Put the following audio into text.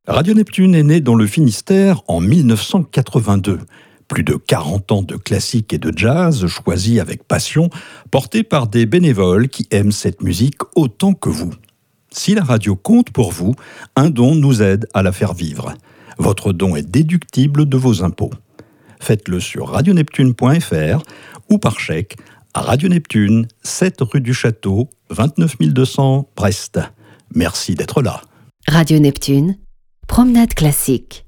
Radio Neptune est né dans le Finistère en 1982. Plus de 40 ans de classique et de jazz choisis avec passion, portés par des bénévoles qui aiment cette musique autant que vous. Si la radio compte pour vous, un don nous aide à la faire vivre. Votre don est déductible de vos impôts. Faites-le sur radioneptune.fr ou par chèque à Radio Neptune, 7 rue du Château, 29 200 Brest. Merci d'être là. Radio Neptune, promenade classique.